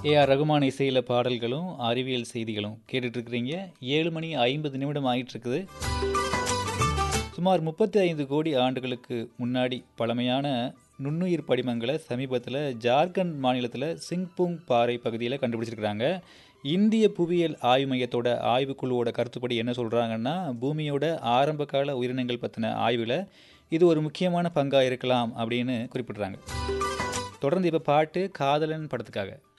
AR Rahman இசையில் பாடல்களும் அறிவியல் செய்திகளும் கேட்டுட்ருக்கிறீங்க. 7:50 ஆகிட்டுருக்குது. சுமார் 35 கோடி ஆண்டுகளுக்கு முன்னாடி பழமையான நுண்ணுயிர் படிமங்களை சமீபத்தில் ஜார்க்கண்ட் மாநிலத்தில் சிங்பூங் பாறை பகுதியில் கண்டுபிடிச்சிருக்கிறாங்க. இந்திய புவியியல் ஆய்வு மையத்தோட ஆய்வுக்குழுவோட கருத்துப்படி என்ன சொல்கிறாங்கன்னா, பூமியோட ஆரம்ப கால உயிரினங்கள் பற்றின ஆய்வில் இது ஒரு முக்கியமான பங்காக இருக்கலாம் அப்படின்னு குறிப்பிட்றாங்க. தொடர்ந்து இப்போ பாட்டு காதலன் படத்துக்காக.